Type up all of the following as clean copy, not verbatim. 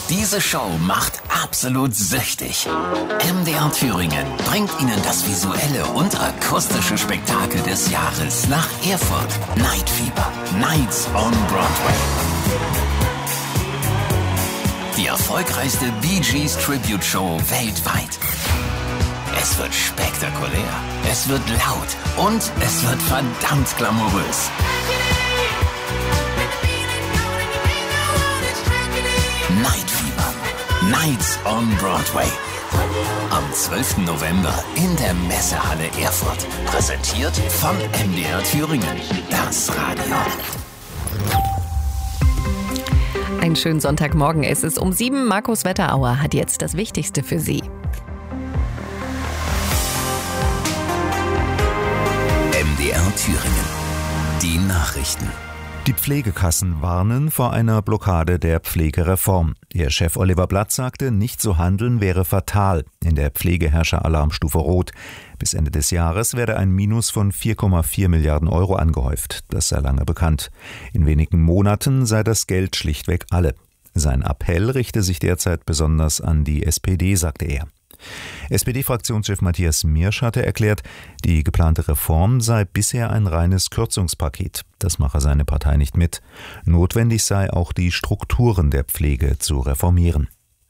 Diese Show macht absolut süchtig. MDR Thüringen bringt Ihnen das visuelle und akustische Spektakel des Jahres nach Erfurt. Night Fever. Nights on Broadway. Die erfolgreichste Bee Gees Tribute Show weltweit. Es wird spektakulär, es wird laut und es wird verdammt glamourös. Night Fever. Nights on Broadway. Am 12. November in der Messehalle Erfurt. Präsentiert von MDR Thüringen. Das Radio. Einen schönen Sonntagmorgen. Es ist um 7. Markus Wetterauer hat jetzt das Wichtigste für Sie. MDR Thüringen. Die Nachrichten. Die Pflegekassen warnen vor einer Blockade der Pflegereform. Ihr Chef Oliver Blatt sagte, nicht zu handeln wäre fatal. In der Pflege herrsche Alarmstufe Rot. Bis Ende des Jahres werde ein Minus von 4,4 Milliarden Euro angehäuft. Das sei lange bekannt. In wenigen Monaten sei das Geld schlichtweg alle. Sein Appell richte sich derzeit besonders an die SPD, sagte er. SPD-Fraktionschef Matthias Miersch hatte erklärt, die geplante Reform sei bisher ein reines Kürzungspaket. Das mache seine Partei nicht mit. Notwendig sei auch die Strukturen der Pflege zu reformieren.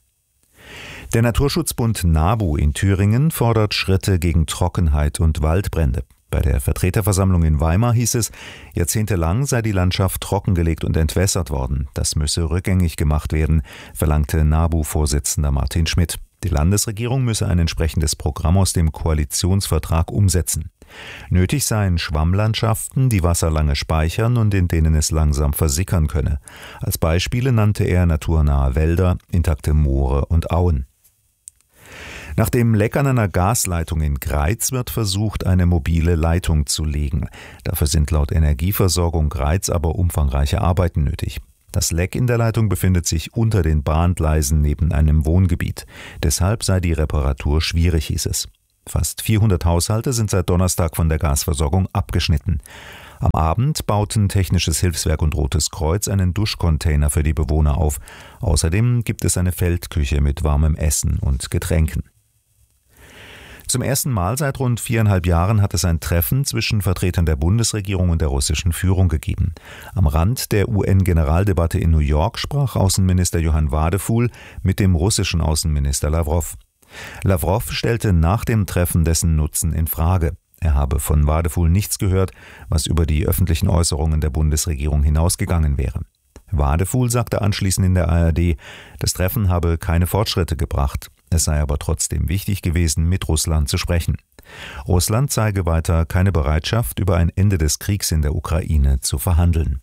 Der Naturschutzbund NABU in Thüringen fordert Schritte gegen Trockenheit und Waldbrände. Bei der Vertreterversammlung in Weimar hieß es, jahrzehntelang sei die Landschaft trockengelegt und entwässert worden. Das müsse rückgängig gemacht werden, verlangte NABU-Vorsitzender Martin Schmidt. Die Landesregierung müsse ein entsprechendes Programm aus dem Koalitionsvertrag umsetzen. Nötig seien Schwammlandschaften, die Wasser lange speichern und in denen es langsam versickern könne. Als Beispiele nannte er naturnahe Wälder, intakte Moore und Auen. Nach dem Leck an einer Gasleitung in Greiz wird versucht, eine mobile Leitung zu legen. Dafür sind laut Energieversorgung Greiz aber umfangreiche Arbeiten nötig. Das Leck in der Leitung befindet sich unter den Bahngleisen neben einem Wohngebiet. Deshalb sei die Reparatur schwierig, hieß es. Fast 400 Haushalte sind seit Donnerstag von der Gasversorgung abgeschnitten. Am Abend bauten Technisches Hilfswerk und Rotes Kreuz einen Duschcontainer für die Bewohner auf. Außerdem gibt es eine Feldküche mit warmem Essen und Getränken. Zum ersten Mal seit rund 4,5 Jahren hat es ein Treffen zwischen Vertretern der Bundesregierung und der russischen Führung gegeben. Am Rand der UN-Generaldebatte in New York sprach Außenminister Johann Wadefuhl mit dem russischen Außenminister Lawrow. Lawrow stellte nach dem Treffen dessen Nutzen in Frage. Er habe von Wadefuhl nichts gehört, was über die öffentlichen Äußerungen der Bundesregierung hinausgegangen wäre. Wadefuhl sagte anschließend in der ARD, das Treffen habe keine Fortschritte gebracht. Es sei aber trotzdem wichtig gewesen, mit Russland zu sprechen. Russland zeige weiter keine Bereitschaft, über ein Ende des Kriegs in der Ukraine zu verhandeln.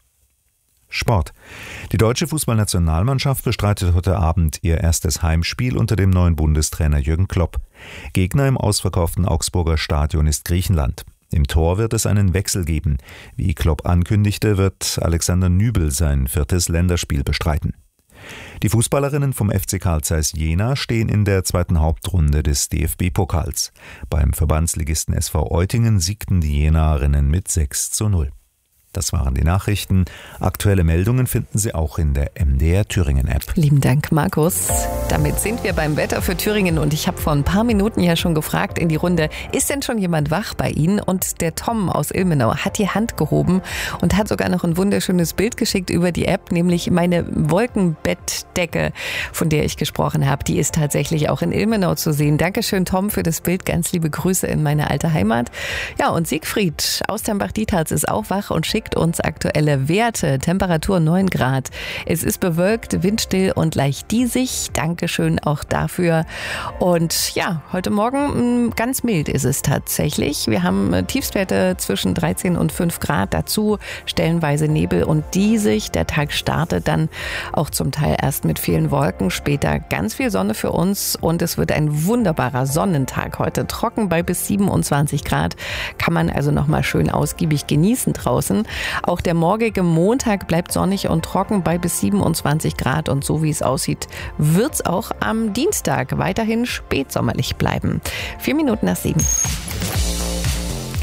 Sport. Die deutsche Fußballnationalmannschaft bestreitet heute Abend ihr erstes Heimspiel unter dem neuen Bundestrainer Jürgen Klopp. Gegner im ausverkauften Augsburger Stadion ist Griechenland. Im Tor wird es einen Wechsel geben. Wie Klopp ankündigte, wird Alexander Nübel sein 4. Länderspiel bestreiten. Die Fußballerinnen vom FC Carl Zeiss Jena stehen in der zweiten Hauptrunde des DFB-Pokals. Beim Verbandsligisten SV Eutingen siegten die Jenaerinnen mit 6:0. Das waren die Nachrichten. Aktuelle Meldungen finden Sie auch in der MDR Thüringen App. Lieben Dank, Markus. Damit sind wir beim Wetter für Thüringen und ich habe vor ein paar Minuten ja schon gefragt in die Runde, ist denn schon jemand wach bei Ihnen? Und der Tom aus Ilmenau hat die Hand gehoben und hat sogar noch ein wunderschönes Bild geschickt über die App, nämlich meine Wolkenbettdecke, von der ich gesprochen habe. Die ist tatsächlich auch in Ilmenau zu sehen. Dankeschön, Tom, für das Bild. Ganz liebe Grüße in meine alte Heimat. Ja, und Siegfried aus Tempach-Dietharz ist auch wach und schickt uns aktuelle Werte. Temperatur 9 Grad. Es ist bewölkt, windstill und leicht diesig. Dankeschön auch dafür. Und ja, heute Morgen ganz mild ist es tatsächlich. Wir haben Tiefstwerte zwischen 13 und 5 Grad. Dazu stellenweise Nebel und diesig. Der Tag startet dann auch zum Teil erst mit vielen Wolken. Später ganz viel Sonne für uns und es wird ein wunderbarer Sonnentag heute. Trocken bei bis 27 Grad. Kann man also nochmal schön ausgiebig genießen draußen. Auch der morgige Montag bleibt sonnig und trocken bei bis 27 Grad und so wie es aussieht, wird es auch am Dienstag weiterhin spätsommerlich bleiben. 4 Minuten nach 7.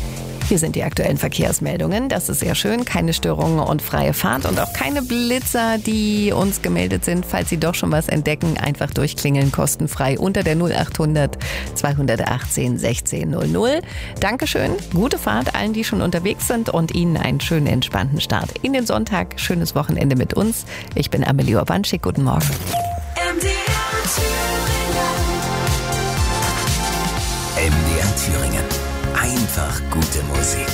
Hier sind die aktuellen Verkehrsmeldungen. Das ist sehr schön. Keine Störungen und freie Fahrt und auch keine Blitzer, die uns gemeldet sind. Falls Sie doch schon was entdecken, einfach durchklingeln, kostenfrei unter der 0800 218 16 00. Dankeschön, gute Fahrt allen, die schon unterwegs sind und Ihnen einen schönen, entspannten Start in den Sonntag. Schönes Wochenende mit uns. Ich bin Amelie Urbanschik. Guten Morgen. MDR Thüringen. Einfach gute Musik.